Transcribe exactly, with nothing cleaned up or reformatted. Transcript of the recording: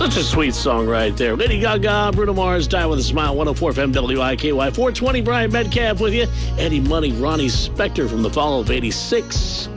Such a sweet song right there. Lady Gaga, Bruno Mars, Die With a Smile, one oh four F M W I K Y. four twenty, Brian Metcalf with you. Eddie Money, Ronnie Spector from the fall of eighty-six.